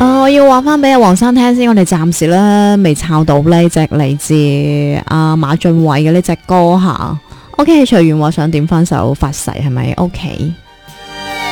我要話翻俾阿黃生聽先，我哋暫時咧未抄到呢隻嚟自阿馬浚偉嘅呢隻歌吓。OK，隨緣話想點翻首發誓係咪 ？OK。